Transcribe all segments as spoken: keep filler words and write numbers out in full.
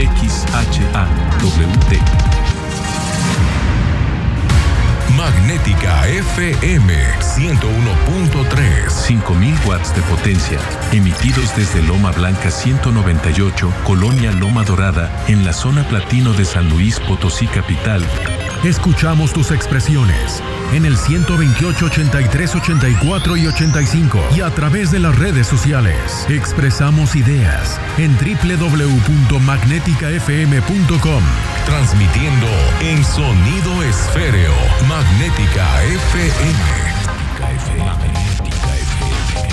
X H A W T. Magnética F M ciento uno punto tres. cinco mil watts de potencia, emitidos desde Loma Blanca ciento noventa y ocho, Colonia Loma Dorada, en la zona platino de San Luis Potosí capital. Escuchamos tus expresiones en el ciento veintiocho, ochenta y tres, ochenta y cuatro y ochenta y cinco y a través de las redes sociales. Expresamos ideas en doble u doble u doble u punto magnética f m punto com. Transmitiendo en sonido esféreo. Magnética F M. Magnética F M.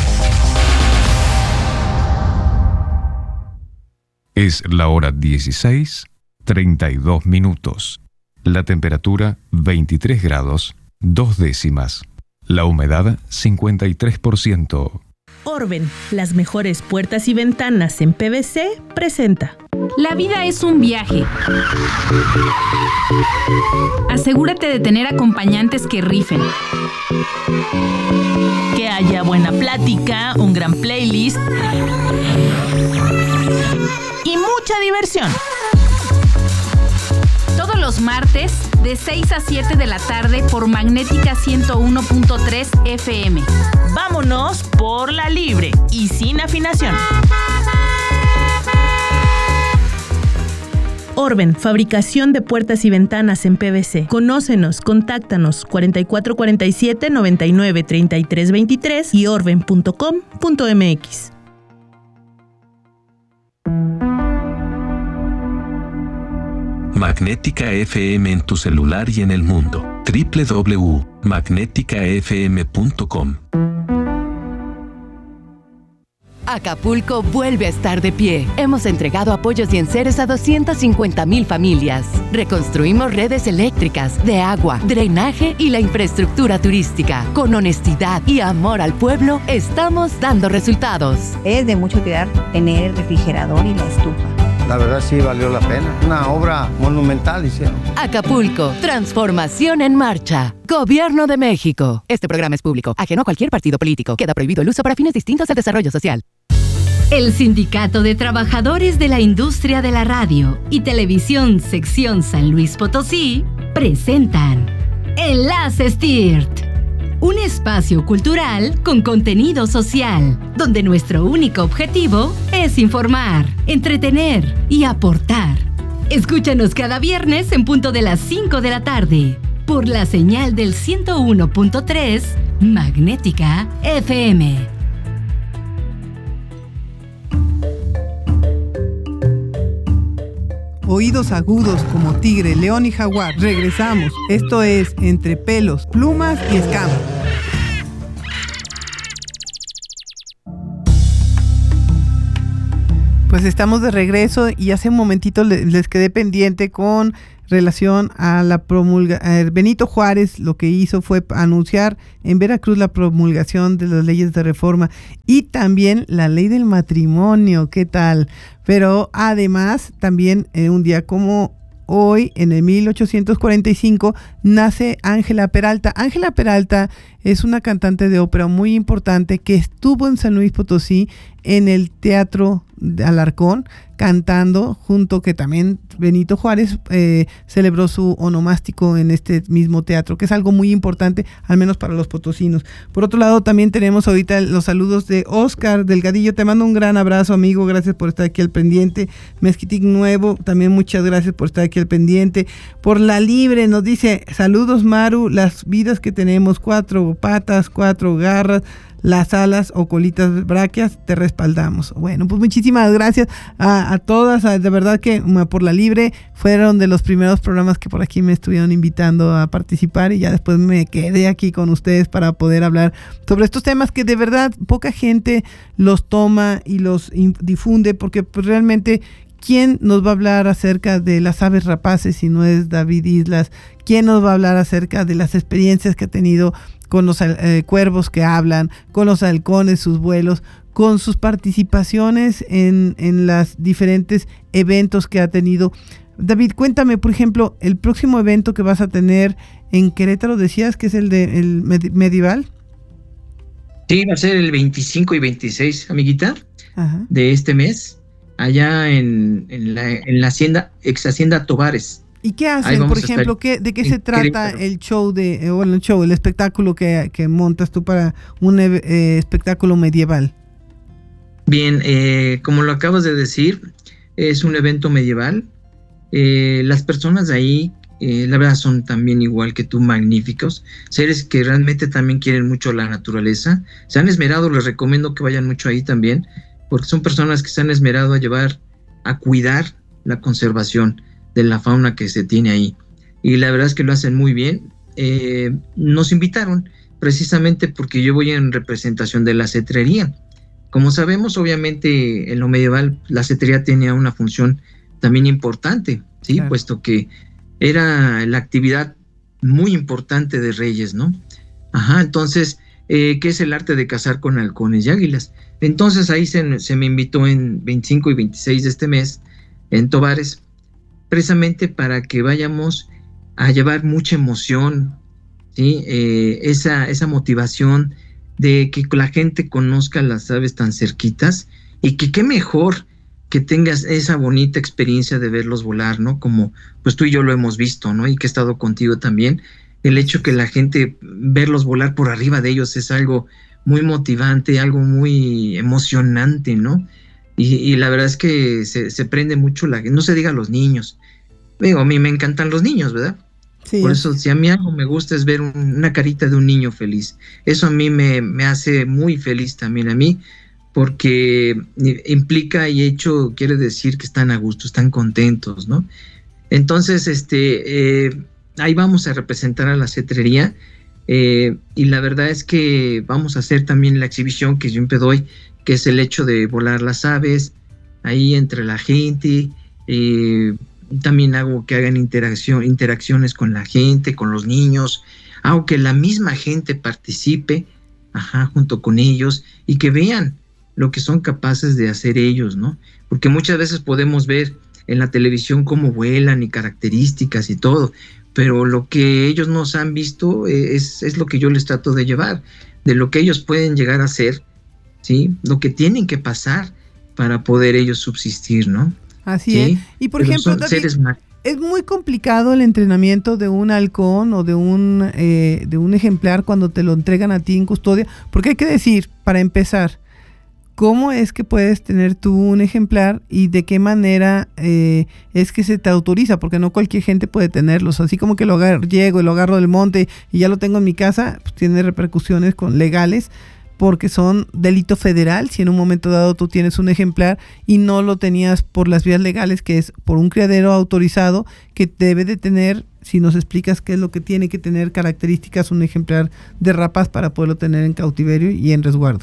Es la hora dieciséis, treinta y dos minutos. La temperatura veintitrés grados, dos décimas. La humedad cincuenta y tres por ciento. Orben, las mejores puertas y ventanas en P V C, presenta. La vida es un viaje. Asegúrate de tener acompañantes que rifen. Que haya buena plática, un gran playlist y mucha diversión. Todos los martes, de seis a siete de la tarde por Magnética ciento uno punto tres F M. Vámonos por la libre y sin afinación. Orben, fabricación de puertas y ventanas en P V C. Conócenos, contáctanos cuarenta y cuatro cuarenta y siete, noventa y nueve, treinta y tres veintitrés y orben punto com punto m x. Magnética F M en tu celular y en el mundo. doble u doble u doble u punto magnética f m punto com. Acapulco vuelve a estar de pie. Hemos entregado apoyos y enseres a doscientas cincuenta mil familias. Reconstruimos redes eléctricas, de agua, drenaje y la infraestructura turística. Con honestidad y amor al pueblo, estamos dando resultados. Es de mucha utilidad tener el refrigerador y la estufa. La verdad sí valió la pena. Una obra monumental hicieron. Acapulco, transformación en marcha. Gobierno de México. Este programa es público, ajeno a cualquier partido político. Queda prohibido el uso para fines distintos del desarrollo social. El Sindicato de Trabajadores de la Industria de la Radio y Televisión Sección San Luis Potosí presentan Enlaces T I R T, un espacio cultural con contenido social, donde nuestro único objetivo es informar, entretener y aportar. Escúchanos cada viernes en punto de las cinco de la tarde, por la señal del ciento uno punto tres Magnética F M. Oídos agudos como tigre, león y jaguar. Regresamos. Esto es Entre pelos, plumas y escamas. Pues estamos de regreso y hace un momentito les quedé pendiente con relación a la promulgación. Benito Juárez lo que hizo fue anunciar en Veracruz la promulgación de las leyes de reforma y también la ley del matrimonio. ¿Qué tal? Pero además también eh, un día como hoy, en el mil ochocientos cuarenta y cinco, nace Ángela Peralta. Ángela Peralta es una cantante de ópera muy importante que estuvo en San Luis Potosí en el Teatro de Alarcón cantando, junto que también Benito Juárez eh, celebró su onomástico en este mismo teatro, que es algo muy importante, al menos para los potosinos. Por otro lado, también tenemos ahorita los saludos de Oscar Delgadillo. Te mando un gran abrazo, amigo, gracias por estar aquí al pendiente. Mezquitic Nuevo, también muchas gracias por estar aquí al pendiente. Por la Libre nos dice, saludos Maru, las vidas que tenemos, cuatro patas, cuatro garras, las alas o colitas bráqueas, te respaldamos. Bueno, pues muchísimas gracias a, a todas, a, de verdad que Por la Libre fueron de los primeros programas que por aquí me estuvieron invitando a participar y ya después me quedé aquí con ustedes para poder hablar sobre estos temas que de verdad poca gente los toma y los difunde, porque pues realmente ¿quién nos va a hablar acerca de las aves rapaces si no es David Islas? ¿Quién nos va a hablar acerca de las experiencias que ha tenido con los eh, cuervos que hablan, con los halcones, sus vuelos, con sus participaciones en, en los diferentes eventos que ha tenido? David, cuéntame, por ejemplo, el próximo evento que vas a tener en Querétaro, decías que es el de el med- medieval. Sí, va a ser el veinticinco y veintiséis, amiguita, Ajá. de este mes. allá en, en, la, en la hacienda, ex hacienda Tovares. ¿Y qué hacen, por ejemplo? ¿qué, ¿De qué se trata el show, de eh, bueno, el show, el espectáculo que, que montas tú para un eh, espectáculo medieval? Bien, eh, como lo acabas de decir, es un evento medieval. Eh, las personas de ahí, eh, la verdad, son también igual que tú, magníficos. Seres que realmente también quieren mucho la naturaleza. Se han esmerado, les recomiendo que vayan mucho ahí también, porque son personas que se han esmerado a llevar, a cuidar la conservación de la fauna que se tiene ahí, y la verdad es que lo hacen muy bien. Eh, nos invitaron precisamente porque yo voy en representación de la cetrería. Como sabemos, obviamente en lo medieval la cetrería tenía una función también importante, ¿sí? Claro. Puesto que era la actividad muy importante de reyes, ¿no? Ajá, entonces, eh, ¿qué es el arte de cazar con halcones y águilas? Entonces ahí se, se me invitó en veinticinco y veintiséis de este mes en Tovares, precisamente para que vayamos a llevar mucha emoción, ¿sí? Eh, esa, esa motivación de que la gente conozca las aves tan cerquitas, y que qué mejor que tengas esa bonita experiencia de verlos volar, ¿no? Como pues tú y yo lo hemos visto, ¿no? Y que he estado contigo también. El hecho que la gente, verlos volar por arriba de ellos es algo muy motivante, algo muy emocionante, ¿no? Y, y la verdad es que se, se prende mucho la, no se diga los niños. Digo, a mí me encantan los niños, ¿verdad? Sí. Por eso, si a mí algo me gusta es ver un, una carita de un niño feliz. Eso a mí me, me hace muy feliz también a mí, porque implica y hecho quiere decir que están a gusto, están contentos, ¿no? Entonces, este, eh, ahí vamos a representar a la cetrería, eh, y la verdad es que vamos a hacer también la exhibición que yo siempre doy, que es el hecho de volar las aves ahí entre la gente. Eh, también hago que hagan interacción, interacciones con la gente, con los niños, hago que la misma gente participe, ajá, junto con ellos, y que vean lo que son capaces de hacer ellos, ¿no? Porque muchas veces podemos ver en la televisión cómo vuelan y características y todo, pero lo que ellos nos han visto es, es lo que yo les trato de llevar, de lo que ellos pueden llegar a hacer, ¿sí? Lo que tienen que pasar para poder ellos subsistir, ¿no? Así ¿sí? es. Y por pero ejemplo, son también, seres más... es muy complicado el entrenamiento de un halcón o de un, eh, de un ejemplar cuando te lo entregan a ti en custodia, porque hay que decir, para empezar, ¿cómo es que puedes tener tú un ejemplar y de qué manera eh, es que se te autoriza? Porque no cualquier gente puede tenerlos. Así como que lo agarro, llego y lo agarro del monte y ya lo tengo en mi casa, pues tiene repercusiones con, legales, porque son delito federal si en un momento dado tú tienes un ejemplar y no lo tenías por las vías legales, que es por un criadero autorizado que debe de tener, si nos explicas qué es lo que tiene que tener características un ejemplar de rapaz para poderlo tener en cautiverio y en resguardo.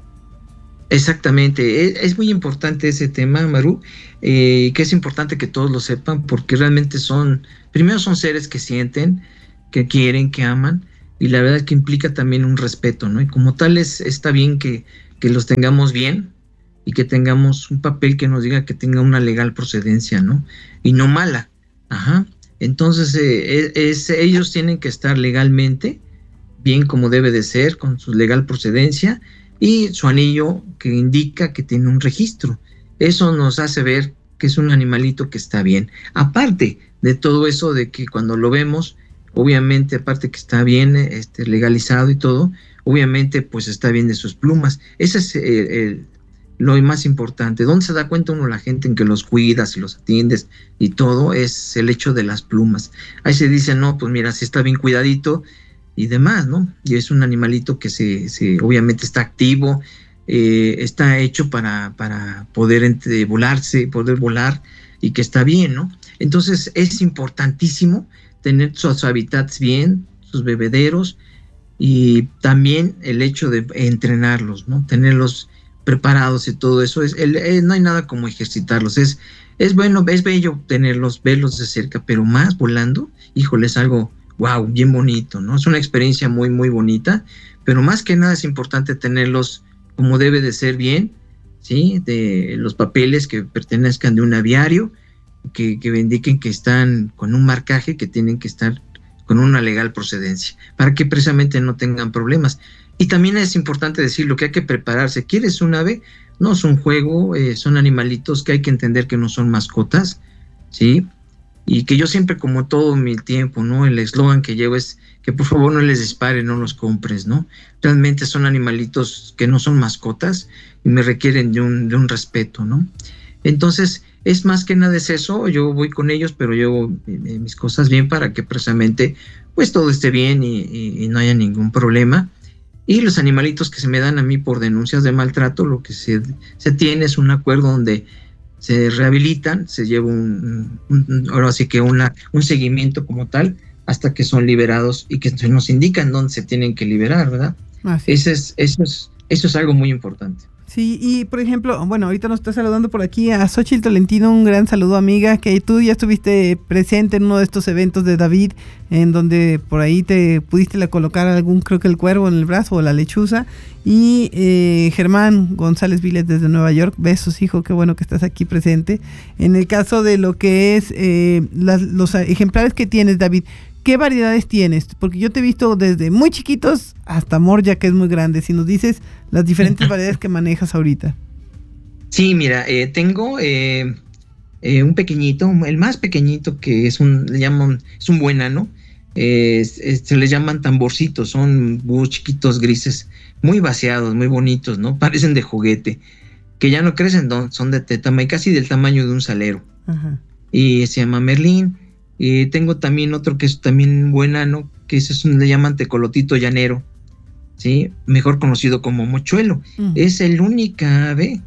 Exactamente, es, es muy importante ese tema, Maru, eh, que es importante que todos lo sepan, porque realmente son, primero son seres que sienten, que quieren, que aman, y la verdad es que implica también un respeto, ¿no? Y como tal es, está bien que, que los tengamos bien y que tengamos un papel que nos diga que tenga una legal procedencia, ¿no? Y no mala, ajá. Entonces eh, es, ellos tienen que estar legalmente bien como debe de ser, con su legal procedencia, y su anillo que indica que tiene un registro. Eso nos hace ver que es un animalito que está bien. Aparte de todo eso de que cuando lo vemos, obviamente, aparte que está bien este, legalizado y todo, obviamente pues está bien de sus plumas. Ese es el, el, lo más importante. ¿Dónde se da cuenta uno la gente en que los cuidas y los atiendes y todo? Es el hecho de las plumas. Ahí se dice, no, pues mira, si está bien cuidadito y demás, ¿no? Y es un animalito que se, se obviamente está activo, eh, está hecho para, para poder entre, volarse, poder volar, y que está bien, ¿no? Entonces es importantísimo tener sus hábitats bien, sus bebederos, y también el hecho de entrenarlos, ¿no? Tenerlos preparados y todo eso. Es, el, el, no hay nada como ejercitarlos. Es, es bueno, es bello tenerlos, verlos de cerca, pero más volando, híjole, es algo wow, bien bonito, ¿no? Es una experiencia muy, muy bonita, pero más que nada es importante tenerlos como debe de ser bien, ¿sí? De los papeles que pertenezcan de un aviario, que, que indiquen que están con un marcaje, que tienen que estar con una legal procedencia, para que precisamente no tengan problemas. Y también es importante decir lo que hay que prepararse. ¿Quieres un ave? no es un juego, eh, son animalitos que hay que entender que no son mascotas, ¿sí? Y que yo siempre, como todo mi tiempo, ¿no? El eslogan que llevo es que por favor no les dispares, no los compres, ¿no? Realmente son animalitos que no son mascotas y me requieren de un, de un respeto, ¿no? Entonces, es más que nada es eso, yo voy con ellos, pero llevo eh, mis cosas bien para que precisamente pues todo esté bien y, y, y no haya ningún problema. Y los animalitos que se me dan a mí por denuncias de maltrato, lo que se, se tiene es un acuerdo donde se rehabilitan, se lleva un, un, un ahora sí que una, un seguimiento como tal, hasta que son liberados y que nos indican dónde se tienen que liberar, ¿verdad? Ese es, eso, es, eso es algo muy importante. Sí, y por ejemplo, bueno, ahorita nos está saludando por aquí a Xochitl Tolentino, un gran saludo, amiga, que tú ya estuviste presente en uno de estos eventos de David, en donde por ahí te pudiste la colocar algún, creo que el cuervo en el brazo o la lechuza. Y eh, Germán González Viles desde Nueva York, besos, hijo, qué bueno que estás aquí presente. En el caso de lo que es eh, las, los ejemplares que tienes, David, ¿qué variedades tienes? Porque yo te he visto desde muy chiquitos hasta Morya, que es muy grande. Si nos dices las diferentes variedades que manejas ahorita. Sí, mira, eh, tengo eh, eh, un pequeñito, el más pequeñito, que es un, le llaman, es un buenano. Eh, es, es, se les llaman tamborcitos, son búhos chiquitos grises, muy vaciados, muy bonitos, ¿no? Parecen de juguete, que ya no crecen, son de, de tamaño, casi del tamaño de un salero. Ajá. Y se llama Merlín. Y tengo también otro que es también buenano, que es un, le llaman tecolotito llanero, ¿sí? Mejor conocido como mochuelo. Uh-huh. Es el único ave,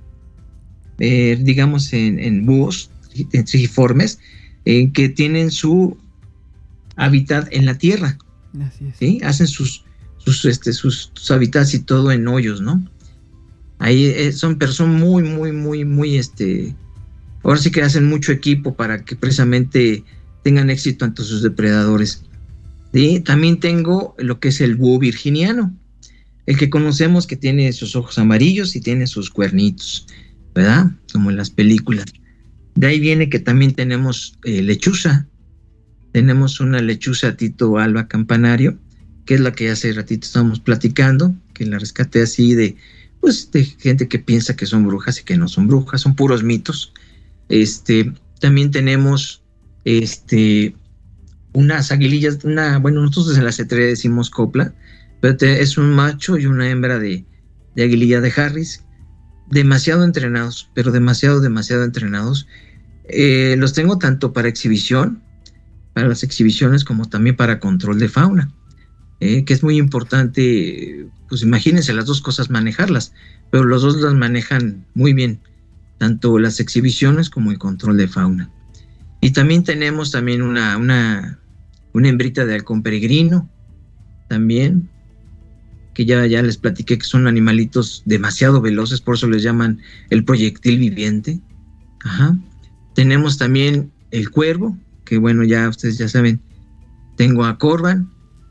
eh, digamos, en, en búhos, en trigiformes, eh, que tienen su hábitat en la tierra. Así es. ¿Sí? Hacen sus, sus, este, sus, sus hábitats y todo en hoyos, ¿no? Ahí eh, son personas muy, muy, muy, muy, este, ahora sí que hacen mucho equipo para que precisamente tengan éxito ante sus depredadores. ¿Sí? También tengo lo que es el búho virginiano, el que conocemos que tiene sus ojos amarillos y tiene sus cuernitos, ¿verdad? Como en las películas. De ahí viene que también tenemos eh, lechuza. Tenemos una lechuza Tito Alba Campanario, que es la que hace ratito estábamos platicando, que la rescaté así de, pues, de gente que piensa que son brujas y que no son brujas, son puros mitos. Este, también tenemos este, unas aguilillas, una, bueno, nosotros en la cetrería decimos copla, pero te, es un macho y una hembra de, de aguililla de Harris, demasiado entrenados, pero demasiado, demasiado entrenados. Eh, los tengo tanto para exhibición, para las exhibiciones, como también para control de fauna, eh, que es muy importante, pues imagínense las dos cosas manejarlas, pero los dos las manejan muy bien, tanto las exhibiciones como el control de fauna. Y también tenemos también una, una, una hembrita de halcón peregrino, también, que ya, ya les platiqué que son animalitos demasiado veloces, por eso les llaman el proyectil viviente. Ajá. Tenemos también el cuervo, que bueno, ya ustedes ya saben. Tengo a Corvan,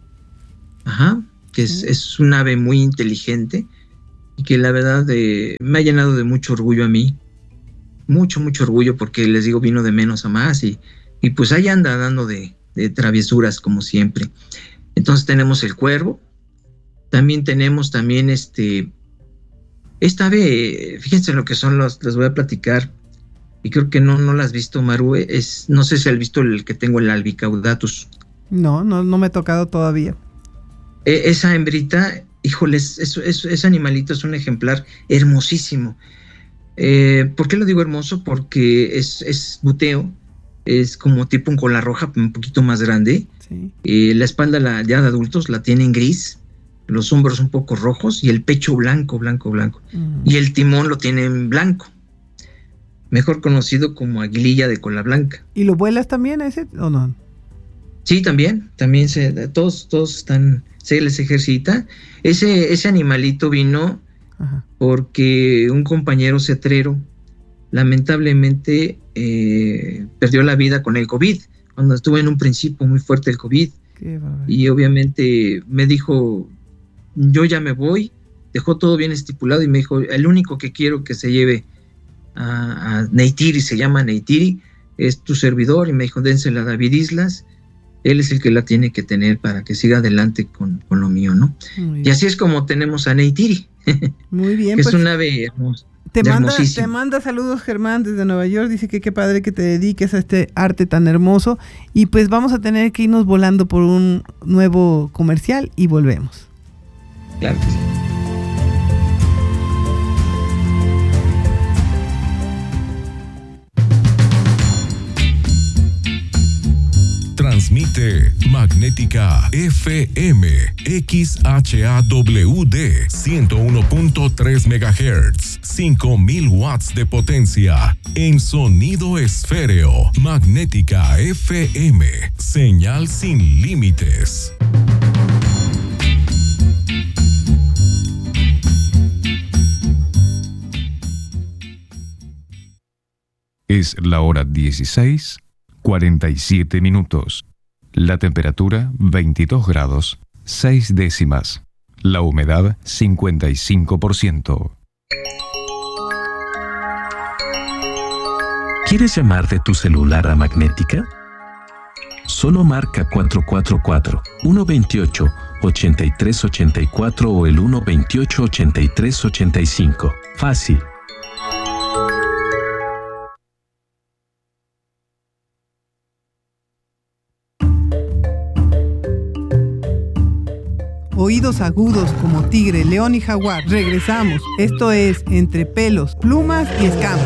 ajá, que es, es un ave muy inteligente y que la verdad eh, me ha llenado de mucho orgullo a mí. Mucho, mucho orgullo, porque les digo, vino de menos a más y, y pues ahí anda dando de, de traviesuras como siempre. Entonces tenemos el cuervo, también tenemos también este, esta ave, fíjense lo que son los, les voy a platicar, y creo que no, no las has visto, Maru, es, no sé si has visto el que tengo, el albicaudatus. No, no, no me he tocado todavía. Eh, esa hembrita, híjoles, eso, eso, ese animalito es un ejemplar hermosísimo. Eh, ¿Por qué lo digo hermoso? Porque es, es buteo, es como tipo un cola roja, un poquito más grande. Sí. Eh, la espalda la, ya de adultos la tienen gris, los hombros un poco rojos y el pecho blanco, blanco, blanco. Uh-huh. Y el timón lo tienen blanco, mejor conocido como aguililla de cola blanca. ¿Y lo vuelas también ese o no? Sí, también, también se, todos, todos están, se les ejercita. Ese, ese animalito vino Ajá. porque un compañero cetrero lamentablemente eh, perdió la vida con el COVID, cuando estuvo en un principio muy fuerte el COVID. Qué y obviamente me dijo, yo ya me voy, dejó todo bien estipulado y me dijo, el único que quiero que se lleve a, a Neytiri, se llama Neytiri, es tu servidor, y me dijo, dénsela a David Islas, él es el que la tiene que tener para que siga adelante con, con lo mío, ¿no? Y así es como tenemos a Neytiri. Muy bien. Que pues, es un ave hermosa. Te manda, te manda saludos Germán desde Nueva York, dice que qué padre que te dediques a este arte tan hermoso y pues vamos a tener que irnos volando por un nuevo comercial y volvemos. Claro que sí. Transmite Magnética F M X H A W D ciento uno punto tres megahertz, cinco mil watts de potencia en sonido esféreo. Magnética F M, señal sin límites. Es la hora dieciséis, cuarenta y siete minutos. La temperatura veintidós grados, seis décimas. La humedad cincuenta y cinco por ciento. ¿Quieres llamar de tu celular a Magnética? Solo marca cuatro cuatro cuatro, uno dos ocho, ocho tres ocho cuatro o el uno dos ocho, ocho tres ocho cinco. Fácil. Oídos agudos como tigre, león y jaguar. Regresamos. Esto es Entre pelos, plumas y escamas.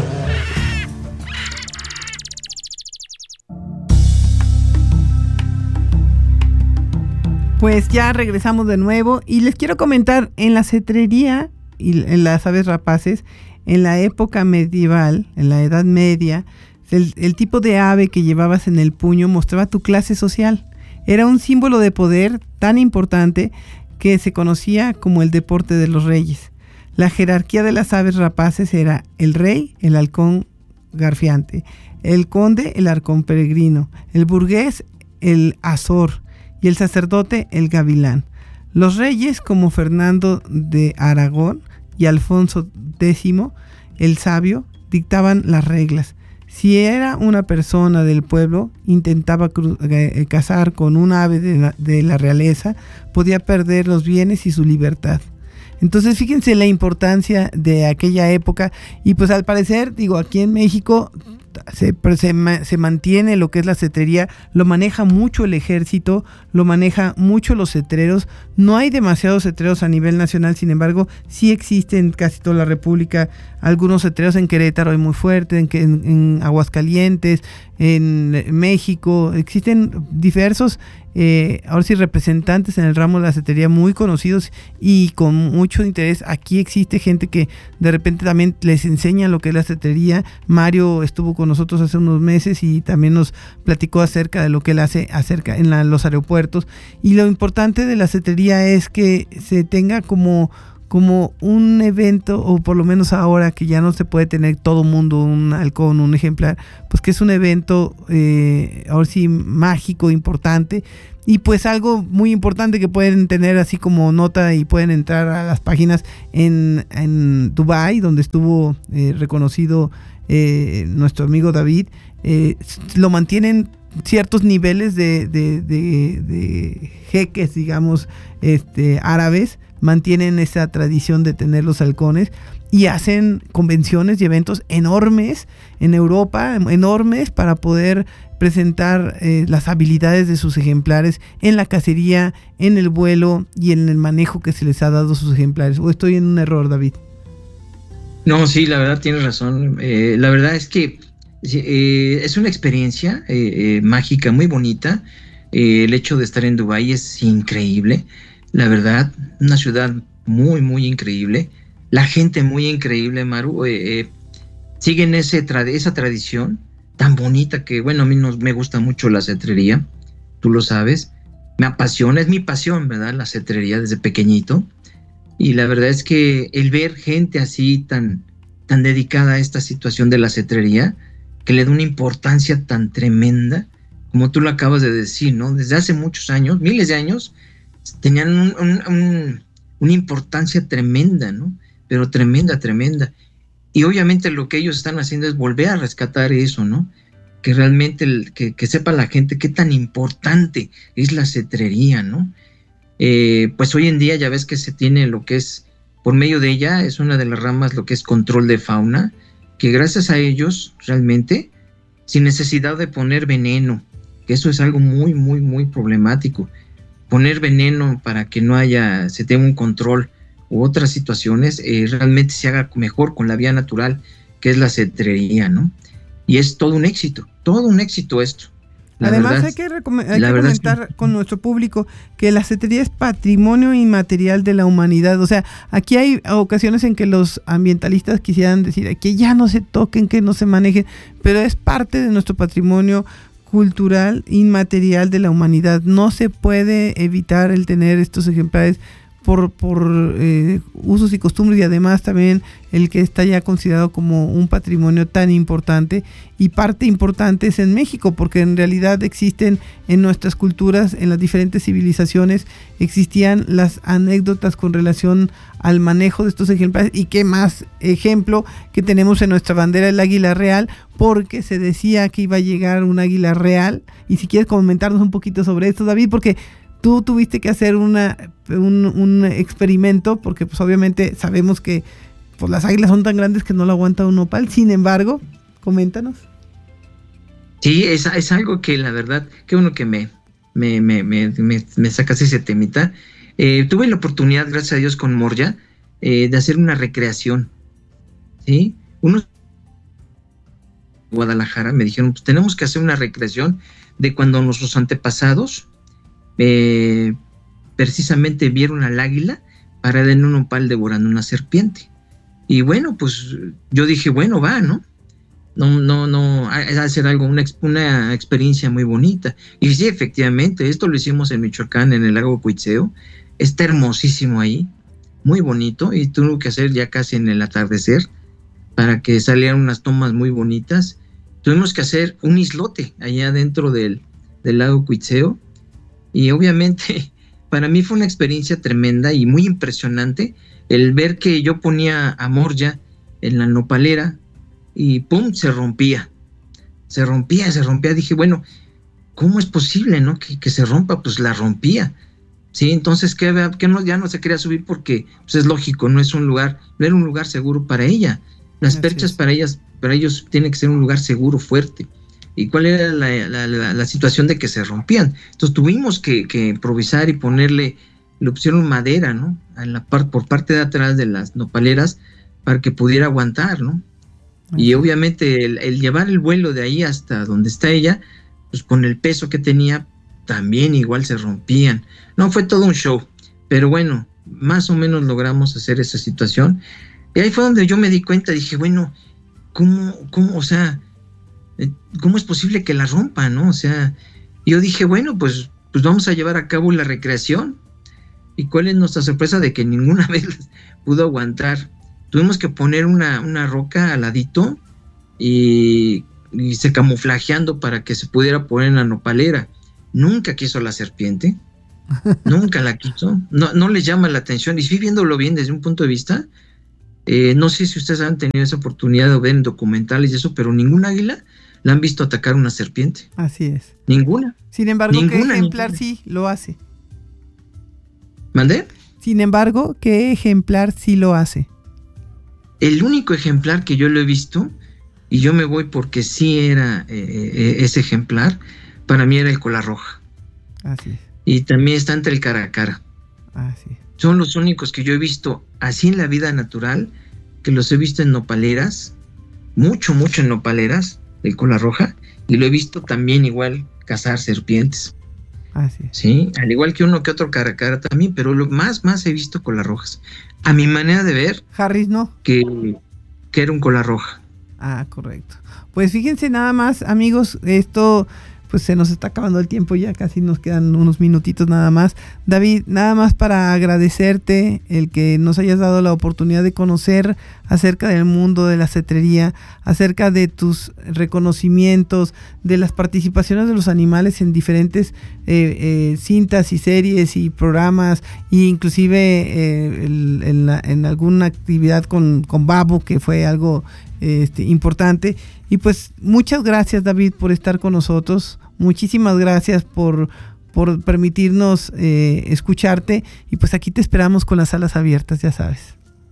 Pues ya regresamos de nuevo y les quiero comentar, en la cetrería y en las aves rapaces, en la época medieval, en la Edad Media, el, el tipo de ave que llevabas en el puño mostraba tu clase social. Era un símbolo de poder tan importante que se conocía como el deporte de los reyes. La jerarquía de las aves rapaces era el rey, el halcón garfiante, el conde, el halcón peregrino, el burgués, el azor, y el sacerdote, el gavilán. Los reyes, como Fernando de Aragón y Alfonso décimo, el sabio, dictaban las reglas. Si era una persona del pueblo, intentaba cru- eh, casar con un ave de la, de la realeza, podía perder los bienes y su libertad. Entonces fíjense la importancia de aquella época y pues al parecer, digo, aquí en México se, se, se mantiene lo que es la cetrería, lo maneja mucho el ejército, lo maneja mucho los cetreros, no hay demasiados cetreros a nivel nacional, sin embargo sí existen en casi toda la república algunos cetreros. En Querétaro hay muy fuerte, en, en, en Aguascalientes, en México, existen diversos Eh, ahora sí representantes en el ramo de la cetrería muy conocidos y con mucho interés. Aquí existe gente que de repente también les enseña lo que es la cetrería. Mario estuvo con nosotros hace unos meses y también nos platicó acerca de lo que él hace acerca en la, los aeropuertos. Y lo importante de la cetrería es que se tenga como como un evento, o por lo menos ahora que ya no se puede tener todo mundo un halcón, un ejemplar, pues que es un evento eh, ahora sí mágico, importante, y pues algo muy importante que pueden tener así como nota y pueden entrar a las páginas en, en Dubái, donde estuvo eh, reconocido eh, nuestro amigo David. Eh, lo mantienen ciertos niveles de, de, de, de jeques, digamos, este, árabes, mantienen esa tradición de tener los halcones y hacen convenciones y eventos enormes en Europa, enormes, para poder presentar eh, las habilidades de sus ejemplares en la cacería, en el vuelo y en el manejo que se les ha dado a sus ejemplares. ¿O estoy en un error, David? No, sí, la verdad tienes razón. Eh, la verdad es que eh, es una experiencia eh, eh, mágica, muy bonita. Eh, el hecho de estar en Dubái es increíble. La verdad, una ciudad muy, muy increíble. La gente muy increíble, Maru. Eh, eh, siguen ese tra- esa tradición tan bonita que, bueno, a mí no, me gusta mucho la cetrería. Tú lo sabes. Me apasiona, es mi pasión, ¿verdad? La cetrería desde pequeñito. Y la verdad es que el ver gente así tan, tan dedicada a esta situación de la cetrería, que le da una importancia tan tremenda, como tú lo acabas de decir, ¿no? Desde hace muchos años, miles de años, tenían un, un, un, una importancia tremenda, ¿no? Pero tremenda, tremenda. Y obviamente lo que ellos están haciendo es volver a rescatar eso, ¿no? Que realmente, el, que, que sepa la gente qué tan importante es la cetrería, ¿no? Eh, pues hoy en día ya ves que se tiene lo que es por medio de ella es una de las ramas lo que es control de fauna, que gracias a ellos realmente, sin necesidad de poner veneno, que eso es algo muy, muy, muy problemático, poner veneno para que no haya, se tenga un control u otras situaciones, eh, realmente se haga mejor con la vía natural, que es la cetrería, ¿no? Y es todo un éxito, todo un éxito esto. La Además verdad, hay que, recom- hay que comentar es que... con nuestro público que la cetrería es patrimonio inmaterial de la humanidad. O sea, aquí hay ocasiones en que los ambientalistas quisieran decir que ya no se toquen, que no se manejen, pero es parte de nuestro patrimonio cultural inmaterial de la humanidad. No se puede evitar el tener estos ejemplares por, por eh, usos y costumbres, y además también el que está ya considerado como un patrimonio tan importante, y parte importante es en México, porque en realidad existen en nuestras culturas, en las diferentes civilizaciones, existían las anécdotas con relación al manejo de estos ejemplares, y qué más ejemplo que tenemos en nuestra bandera, el águila real, porque se decía que iba a llegar un águila real. Y si quieres comentarnos un poquito sobre esto, David, porque tú tuviste que hacer una, un, un experimento, porque pues obviamente sabemos que pues, las águilas son tan grandes que no lo aguanta un nopal. Sin embargo, coméntanos. Sí, es, es algo que la verdad, qué bueno que me, me, me, me, me, me sacas ese temita. Eh, tuve la oportunidad, gracias a Dios, con Moria, eh, de hacer una recreación. ¿Sí? Unos de Guadalajara me dijeron, pues tenemos que hacer una recreación de cuando nuestros antepasados Eh, precisamente vieron al águila parada en un nopal devorando una serpiente. Y bueno, pues yo dije, bueno, va, ¿no? No, no, no, es hacer algo, una, una experiencia muy bonita. Y sí, efectivamente, esto lo hicimos en Michoacán, en el lago Cuitzeo. Está hermosísimo ahí, muy bonito, y tuve que hacer ya casi en el atardecer para que salieran unas tomas muy bonitas. Tuvimos que hacer un islote allá dentro del, del lago Cuitzeo. Y obviamente para mí fue una experiencia tremenda y muy impresionante el ver que yo ponía a Moria en la nopalera y pum, se rompía, se rompía, se rompía. Dije, bueno, ¿cómo es posible, no? Que, que se rompa, pues la rompía. Sí, entonces que, que no, ya no se quería subir porque pues es lógico, no es un lugar, no era un lugar seguro para ella. Las Así perchas es. para ellas, para ellos tiene que ser un lugar seguro, fuerte. ¿Y cuál era la, la, la, la situación de que se rompían? Entonces tuvimos que, que improvisar y ponerle, le pusieron madera, ¿no? A la par, por parte de atrás de las nopaleras para que pudiera aguantar, ¿no? Uh-huh. Y obviamente el, el llevar el vuelo de ahí hasta donde está ella, pues con el peso que tenía, también igual se rompían. No, fue todo un show, pero bueno, más o menos logramos hacer esa situación. Y ahí fue donde yo me di cuenta, dije, bueno, ¿cómo, cómo, o sea... ¿cómo es posible que la rompa, no? O sea, yo dije, bueno, pues, pues vamos a llevar a cabo la recreación. ¿Y cuál es nuestra sorpresa? De que ninguna vez pudo aguantar. Tuvimos que poner una, una roca al ladito y, y se camuflajeando para que se pudiera poner en la nopalera. Nunca quiso la serpiente, nunca la quiso, no, no les llama la atención. Y sí, viéndolo bien desde un punto de vista, eh, no sé si ustedes han tenido esa oportunidad de ver en documentales y eso, pero ningún águila la han visto atacar una serpiente. Así es. Ninguna. Sin embargo, ninguna, ¿qué ejemplar ninguna. sí lo hace? ¿Mandé? Sin embargo, ¿qué ejemplar sí lo hace? El único ejemplar que yo lo he visto, y yo me voy porque sí era eh, eh, ese ejemplar, para mí era el cola roja. Así es. Y también está entre el cara a cara. Así es. Son los únicos que yo he visto así en la vida natural, que los he visto en nopaleras, mucho, mucho en nopaleras, el cola roja, y lo he visto también igual cazar serpientes. Así es. Sí, al igual que uno que otro cara a cara también, pero lo más, más he visto cola rojas. A mi manera de ver, Harris no. Que, que era un cola roja. Ah, correcto. Pues fíjense nada más, amigos, esto pues se nos está acabando el tiempo, ya casi nos quedan unos minutitos nada más. David, nada más para agradecerte el que nos hayas dado la oportunidad de conocer acerca del mundo de la cetrería, acerca de tus reconocimientos, de las participaciones de los animales en diferentes eh, eh, cintas y series y programas, e inclusive eh, el, en, la, en alguna actividad con, con Babu, que fue algo este, importante. Y pues muchas gracias, David, por estar con nosotros. Muchísimas gracias por, por permitirnos eh, escucharte. Y pues aquí te esperamos con las salas abiertas, ya sabes.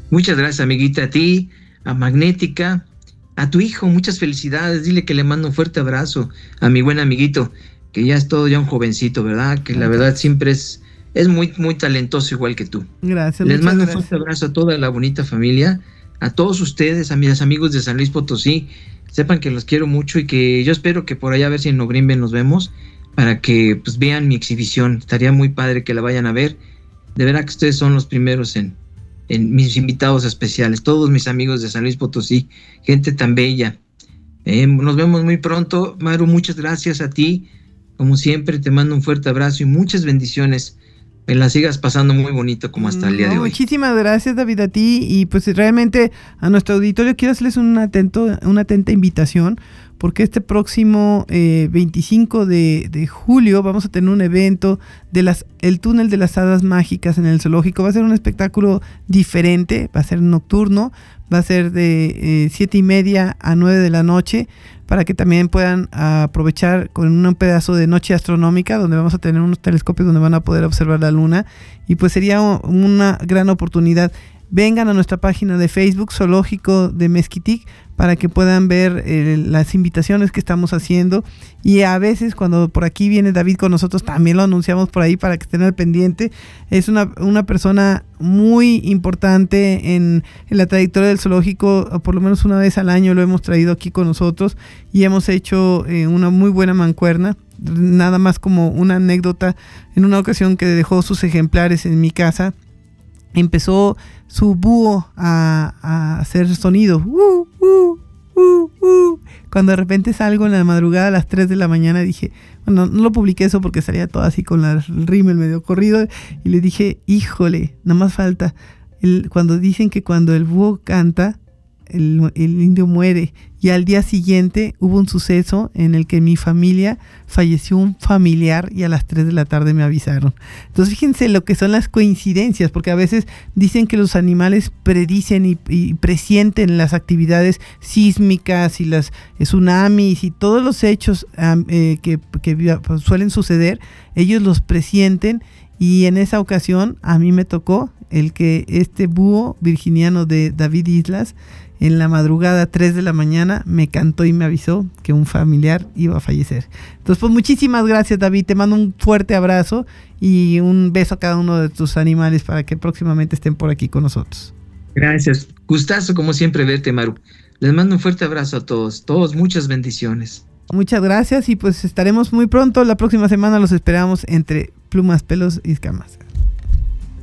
Muchas gracias, amiguita, a ti, a Magnética, a tu hijo, muchas felicidades. Dile que le mando un fuerte abrazo a mi buen amiguito, que ya es todo ya un jovencito, ¿verdad? Que la verdad siempre es, es muy, muy talentoso igual que tú. Gracias. Les mando gracias. un fuerte abrazo a toda la bonita familia, a todos ustedes, a mis amigos de San Luis Potosí. Sepan que los quiero mucho y que yo espero que por allá a ver si en Nogrimbe nos vemos para que pues vean mi exhibición. Estaría muy padre que la vayan a ver. De verdad que ustedes son los primeros en, en mis invitados especiales, todos mis amigos de San Luis Potosí, gente tan bella. Eh, nos vemos muy pronto. Maru, muchas gracias a ti. Como siempre, te mando un fuerte abrazo y muchas bendiciones. Que la sigas pasando muy bonito como hasta el día no, de hoy. Muchísimas gracias, David, a ti. Y pues realmente a nuestro auditorio quiero hacerles un atento, una atenta invitación, porque este próximo eh, veinticinco de, de julio vamos a tener un evento de las el túnel de las hadas mágicas en el zoológico. Va a ser un espectáculo diferente, va a ser nocturno, va a ser de eh, siete y media a nueve de la noche, para que también puedan aprovechar con un pedazo de noche astronómica, donde vamos a tener unos telescopios donde van a poder observar la luna, y pues sería una gran oportunidad. Vengan a nuestra página de Facebook, Zoológico de Mezquitic, para que puedan ver eh, las invitaciones que estamos haciendo, y a veces cuando por aquí viene David con nosotros también lo anunciamos por ahí para que estén al pendiente. Es una, una persona muy importante en, en la trayectoria del zoológico. Por lo menos una vez al año lo hemos traído aquí con nosotros y hemos hecho eh, una muy buena mancuerna. Nada más como una anécdota, en una ocasión que dejó sus ejemplares en mi casa, empezó su búho a, a hacer sonido. Uh, uh, uh, uh. Cuando de repente salgo en la madrugada a las tres de la mañana, dije, bueno, no lo publiqué eso porque salía todo así con la, el rímel medio corrido, y le dije, híjole, nada más falta. El, cuando dicen que cuando el búho canta, el, el indio muere. Y al día siguiente hubo un suceso en el que en mi familia falleció un familiar y a las tres de la tarde me avisaron. Entonces fíjense lo que son las coincidencias, porque a veces dicen que los animales predicen y, y presienten las actividades sísmicas y las eh, tsunamis y todos los hechos um, eh, que, que pues, suelen suceder, ellos los presienten, y en esa ocasión a mí me tocó el que este búho virginiano de David Islas, en la madrugada, tres de la mañana, me cantó y me avisó que un familiar iba a fallecer. Entonces, pues muchísimas gracias, David. Te mando un fuerte abrazo y un beso a cada uno de tus animales para que próximamente estén por aquí con nosotros. Gracias. Gustazo, como siempre, verte, Maru. Les mando un fuerte abrazo a todos. Todos, muchas bendiciones. Muchas gracias y pues estaremos muy pronto. La próxima semana los esperamos entre plumas, pelos y escamas.